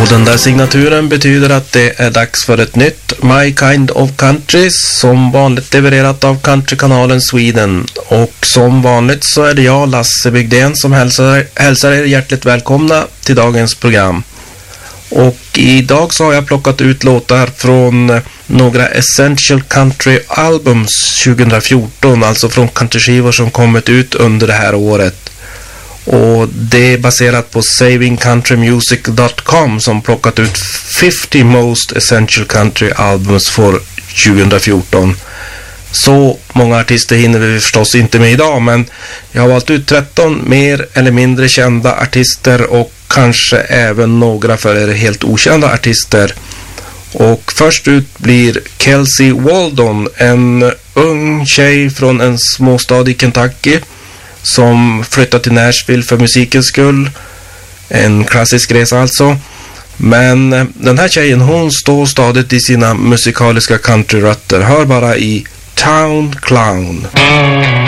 den där signaturen betyder att det är dags för ett nytt My Kind of Country, som vanligt levererat av Countrykanalen Sweden. Och som vanligt så är det jag, Lasse Bygden, som hälsar er hjärtligt välkomna till dagens program. Och idag så har jag plockat ut låtar från några Essential Country Albums 2014, alltså från countryskivor som kommit ut under det här året. Och det är baserat på savingcountrymusic.com som plockat ut 50 Most Essential Country Albums för 2014. Så många artister hinner vi förstås inte med idag, men jag har valt ut 13 mer eller mindre kända artister och kanske även några för er helt okända artister. Och först ut blir Kelsey Waldon, en ung tjej från en småstad i Kentucky som flyttat till Nashville för musikens skull. En klassisk resa alltså. Men den här tjejen, hon står stadigt i sina musikaliska countryrötter. Hör bara i Town Clown.